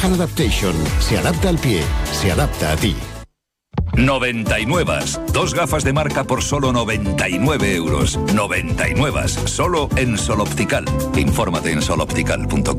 Vision Adaptation. Se adapta al pie, se adapta a ti. 99. Dos gafas de marca por solo 99 euros. 99. Solo en Soloptical. Infórmate en soloptical.com.